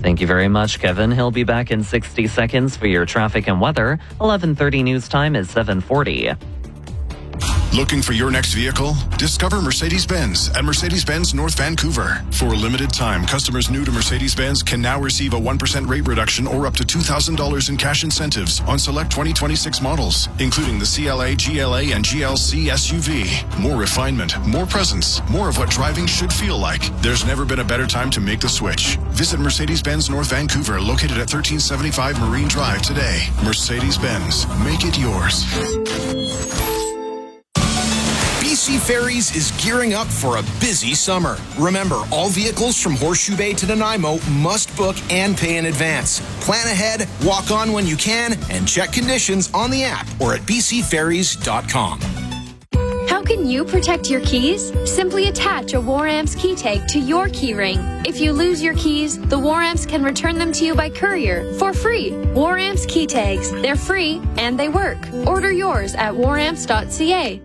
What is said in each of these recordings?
Thank you very much, Kevin. He'll be back in 60 seconds for your traffic and weather. 11:30 news time is 7:40. Looking for your next vehicle? Discover Mercedes-Benz at Mercedes-Benz North Vancouver. For a limited time, customers new to Mercedes-Benz can now receive a 1% rate reduction or up to $2,000 in cash incentives on select 2026 models, including the CLA, GLA, and GLC SUV. More refinement, more presence, more of what driving should feel like. There's never been a better time to make the switch. Visit Mercedes-Benz North Vancouver, located at 1375 Marine Drive today. Mercedes-Benz, make it yours. BC Ferries is gearing up for a busy summer. Remember, all vehicles from Horseshoe Bay to Nanaimo must book and pay in advance. Plan ahead, walk on when you can, and check conditions on the app or at bcferries.com. How can you protect your keys? Simply attach a War-Amps key tag to your key ring. If you lose your keys, the War-Amps can return them to you by courier for free. War-Amps key tags. They're free and they work. Order yours at waramps.ca.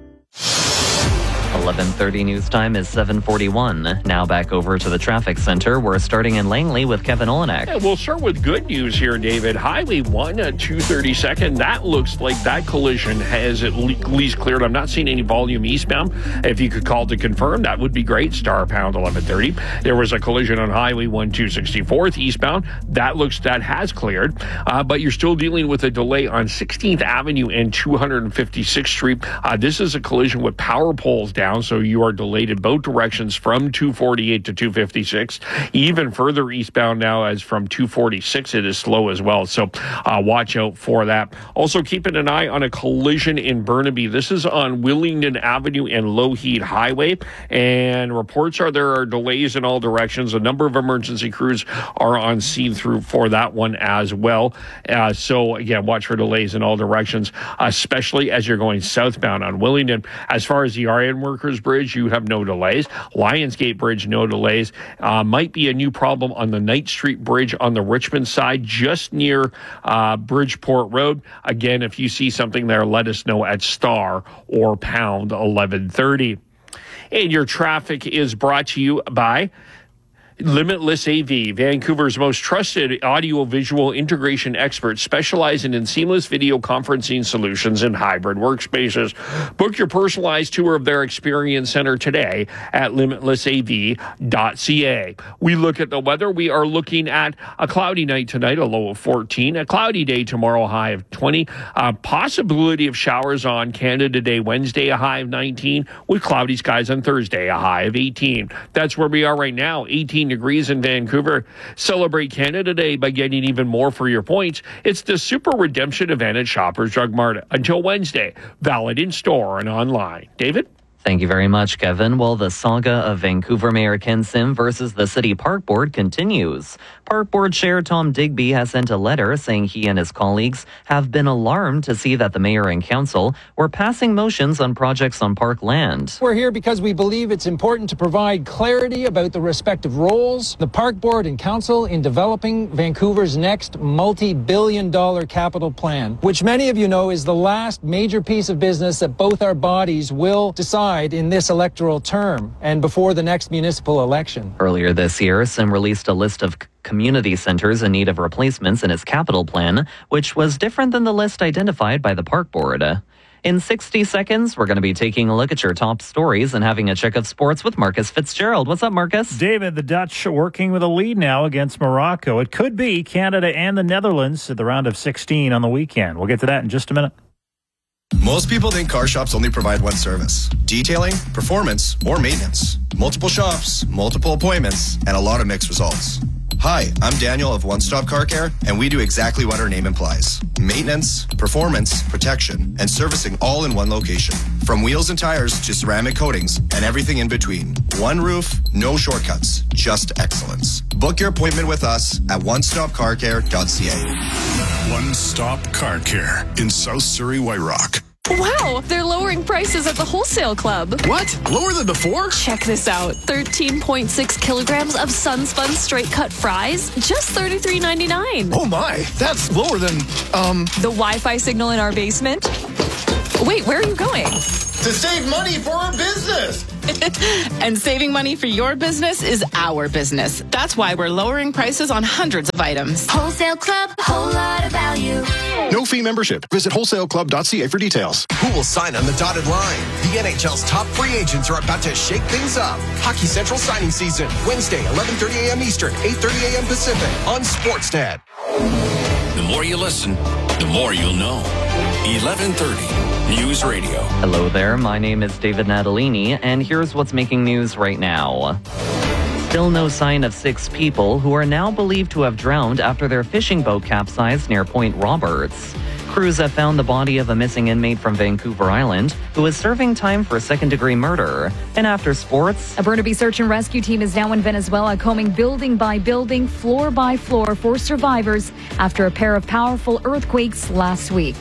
11:30 news time is 7:41. Now back over to the traffic center. We're starting in Langley with Kevin Olenek. Yeah, we'll start with good news here, David. Highway 1 at 232nd. That looks like that collision has at least cleared. I'm not seeing any volume eastbound. If you could call to confirm, that would be great. Star pound 1130. There was a collision on Highway 1 264th eastbound. That has cleared. But you're still dealing with a delay on 16th Avenue and 256th Street. This is a collision with power poles down, so you are delayed in both directions from 248 to 256. Even further eastbound now, as from 246, it is slow as well. So watch out for that. Also, keeping an eye on a collision in Burnaby. This is on Willingdon Avenue and Lougheed Highway, and reports are there are delays in all directions. A number of emergency crews are on scene through for that one as well. So again, watch for delays in all directions, especially as you're going southbound on Willingdon. As far as the Ironworkers Bridge, you have no delays. Lionsgate Bridge, no delays. Might be a new problem on the Knight Street Bridge on the Richmond side, just near Bridgeport Road. Again, if you see something there, let us know at star or pound 1130. And your traffic is brought to you by Limitless AV, Vancouver's most trusted audio-visual integration expert, specializing in seamless video conferencing solutions and hybrid workspaces. Book your personalized tour of their experience center today at limitlessav.ca. We look at the weather. We are looking at a cloudy night tonight, a low of 14, a cloudy day tomorrow, a high of 20, possibility of showers on Canada Day Wednesday, a high of 19, with cloudy skies on Thursday, a high of 18. That's where we are right now, 18 degrees in Vancouver. Celebrate Canada Day by getting even more for your points. It's the Super Redemption event at Shoppers Drug Mart until Wednesday. Valid in store and online. David? Thank you very much, Kevin. Well, the saga of Vancouver Mayor Ken Sim versus the City Park Board continues. Park Board Chair Tom Digby has sent a letter saying he and his colleagues have been alarmed to see that the mayor and council were passing motions on projects on park land. We're here because we believe it's important to provide clarity about the respective roles, the Park Board and council, in developing Vancouver's next multi-billion-dollar capital plan, which many of you know is the last major piece of business that both our bodies will decide in this electoral term and before the next municipal election. Earlier this year, Sim released a list of community centers in need of replacements in his capital plan, which was different than the list identified by the Park Board. In 60 seconds, we're going to be taking a look at your top stories and having a check of sports with Marcus Fitzgerald. What's up, Marcus? David, the Dutch working with a lead now against Morocco. It could be Canada and the Netherlands at the round of 16 on the weekend. We'll get to that in just a minute. Most people think car shops only provide one service: detailing, performance, or maintenance. Multiple shops, multiple appointments, and a lot of mixed results. Hi, I'm Daniel of One Stop Car Care, and we do exactly what our name implies: maintenance, performance, protection, and servicing all in one location. From wheels and tires to ceramic coatings and everything in between. One roof, no shortcuts, just excellence. Book your appointment with us at onestopcarcare.ca. One Stop Car Care in South Surrey, White Rock. Wow, they're lowering prices at the Wholesale Club. What? Lower than before? Check this out. 13.6 kilograms of Sunspun straight cut fries, just $33.99. Oh my, that's lower than, The Wi-Fi signal in our basement? Wait, where are you going? To save money for our business. And saving money for your business is our business. That's why we're lowering prices on hundreds of items. Wholesale Club, a whole lot of value. No fee membership. Visit wholesaleclub.ca for details. Who will sign on the dotted line? The NHL's top free agents are about to shake things up. Hockey Central signing season, Wednesday, 11:30 a.m. Eastern, 8:30 a.m. Pacific on Sportsnet. The more you listen, the more you'll know. 1130 News Radio. Hello there, my name is David Natalini, and here's what's making news right now. Still no sign of 6 people who are now believed to have drowned after their fishing boat capsized near Point Roberts. Crews have found the body of a missing inmate from Vancouver Island who is serving time for second-degree murder. And after sports, a Burnaby search and rescue team is now in Venezuela combing building by building, floor by floor for survivors after a pair of powerful earthquakes last week.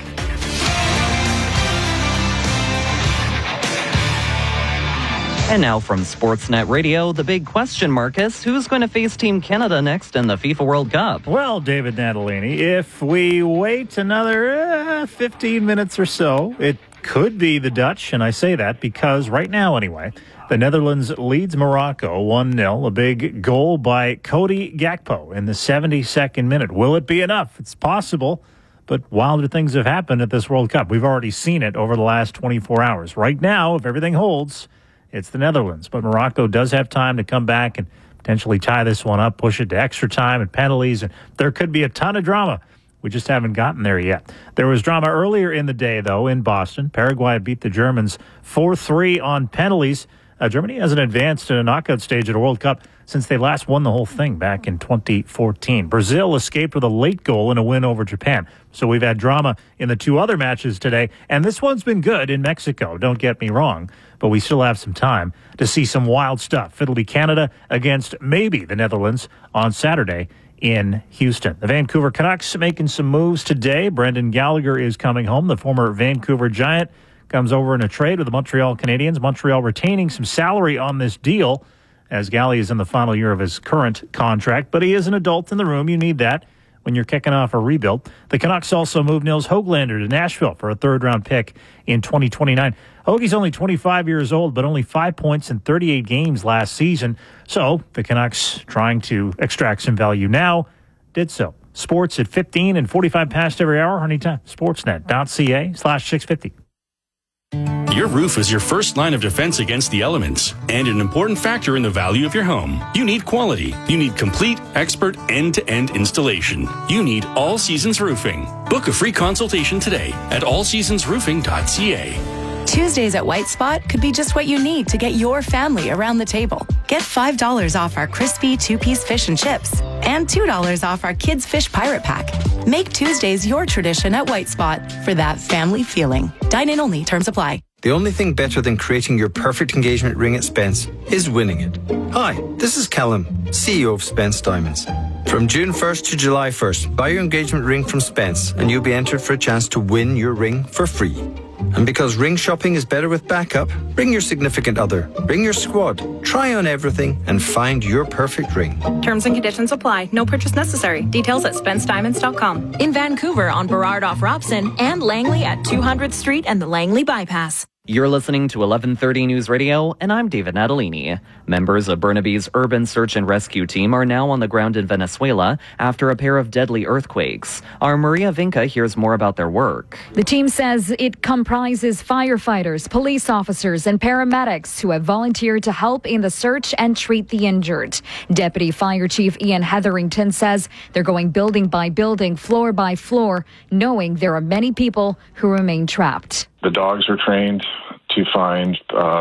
And now from Sportsnet Radio, the big question, Marcus, who's going to face Team Canada next in the FIFA World Cup? Well, David Natalini, if we wait another 15 minutes or so, it could be the Dutch, and I say that because right now, anyway, the Netherlands leads Morocco 1-0, a big goal by Cody Gakpo in the 72nd minute. Will it be enough? It's possible, but wilder things have happened at this World Cup. We've already seen it over the last 24 hours. Right now, if everything holds, it's the Netherlands, but Morocco does have time to come back and potentially tie this one up, push it to extra time and penalties, and there could be a ton of drama. We just haven't gotten there yet. There was drama earlier in the day, though, in Boston. Paraguay beat the Germans 4-3 on penalties. Germany hasn't advanced to a knockout stage at a World Cup since they last won the whole thing back in 2014. Brazil escaped with a late goal in a win over Japan. So we've had drama in the 2 other matches today, and this one's been good in Mexico, don't get me wrong, but we still have some time to see some wild stuff. It'll be Canada against maybe the Netherlands on Saturday in Houston. The Vancouver Canucks making some moves today. Brendan Gallagher is coming home. The former Vancouver Giant comes over in a trade with the Montreal Canadiens. Montreal retaining some salary on this deal as Galley is in the final year of his current contract, but he is an adult in the room. You need that when you're kicking off a rebuild. The Canucks also moved Nils Höglander to Nashville for a third-round pick in 2029. Hoagie's only 25 years old, but only 5 points in 38 games last season. So the Canucks, trying to extract some value now, did so. Sports at 15 and 45 past every hour, anytime. Sportsnet.ca/650. Your roof is your first line of defense against the elements and an important factor in the value of your home. You need quality. You need complete, expert, end-to-end installation. You need All Seasons Roofing. Book a free consultation today at allseasonsroofing.ca. Tuesdays at White Spot could be just what you need to get your family around the table. Get $5 off our crispy 2-piece fish and chips and $2 off our kids' fish pirate pack. Make Tuesdays your tradition at White Spot for that family feeling. Dine-in only. Terms apply. The only thing better than creating your perfect engagement ring at Spence is winning it. Hi, this is Callum, CEO of Spence Diamonds. From June 1st to July 1st, buy your engagement ring from Spence and you'll be entered for a chance to win your ring for free. And because ring shopping is better with backup, bring your significant other, bring your squad, try on everything and find your perfect ring. Terms and conditions apply. No purchase necessary. Details at SpenceDiamonds.com. In Vancouver on Burrard off Robson and Langley at 200th Street and the Langley Bypass. You're listening to 1130 News Radio, and I'm David Natalini. Members of Burnaby's Urban Search and Rescue Team are now on the ground in Venezuela after a pair of deadly earthquakes. Our Maria Vinca hears more about their work. The team says it comprises firefighters, police officers, and paramedics who have volunteered to help in the search and treat the injured. Deputy Fire Chief Ian Hetherington says they're going building by building, floor by floor, knowing there are many people who remain trapped. The dogs are trained to find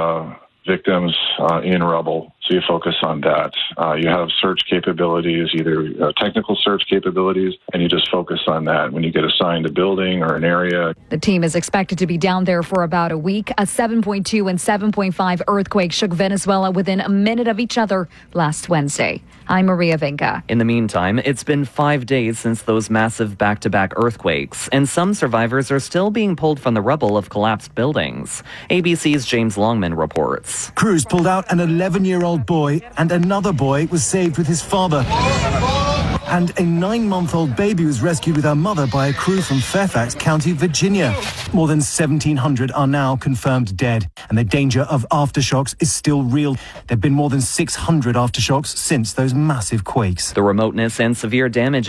victims in rubble, so you focus on that. You have search capabilities, either technical search capabilities, and you just focus on that when you get assigned a building or an area. The team is expected to be down there for about a week. A 7.2 and 7.5 earthquake shook Venezuela within a minute of each other last Wednesday. I'm Maria Vinca. In the meantime, it's been 5 days since those massive back-to-back earthquakes, and some survivors are still being pulled from the rubble of collapsed buildings. ABC's James Longman reports. Crews pulled out an 11-year-old boy, and another boy was saved with his father. And a 9-month-old baby was rescued with her mother by a crew from Fairfax County, Virginia. More than 1,700 are now confirmed dead, and the danger of aftershocks is still real. There have been more than 600 aftershocks since those massive quakes. The remoteness and severe damage